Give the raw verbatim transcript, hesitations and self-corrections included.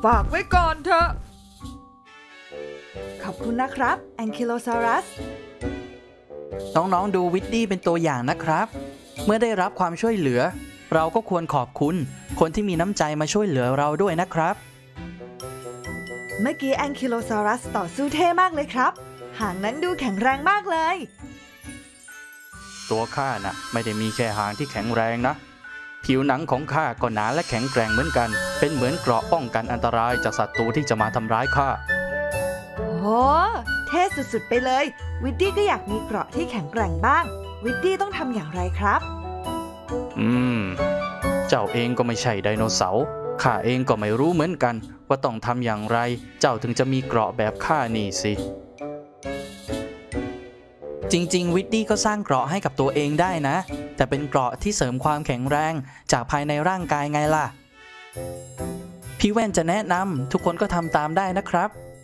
ฝากไว้ก่อนเถอะขอบคุณนะครับแองคิโลซารัสน้องๆดูวิดดี้เป็นตัวอย่างนะครับเมื่อได้รับความช่วยเหลือเราก็ควรขอบคุณคนที่มีน้ำใจมาช่วยเหลือเราด้วยนะครับเมื่อกี้แองคิโลซารัสต่อสู้เท่มากเลยครับหางนั้นดูแข็งแรงมากเลยตัวข้าน่ะไม่ได้มีแค่หางที่แข็งแรงนะผิวหนังของข้าก็หนาและแข็งแกร่งเหมือนกันเป็นเหมือนเกราะป้องกันอันตรายจากศัตรูที่จะมาทำร้ายข้าโอ้เท่สุดๆไปเลยวิดดี้ก็อยากมีเกราะที่แข็งแกร่งบ้างวิดดี้ต้องทำอย่างไรครับอืมเจ้าเองก็ไม่ใช่ไดโนเสาร์ข้าเองก็ไม่รู้เหมือนกันว่าต้องทำอย่างไรเจ้าถึงจะมีเกราะแบบข้านี่สิจริงๆวิดดี้ก็สร้างเกราะให้กับตัวเองได้นะแต่เป็นเกราะที่เสริมความแข็งแรงจากภายในร่างกายไงล่ะพี่แว่นจะแนะนำทุกคนก็ทำตามได้นะครับ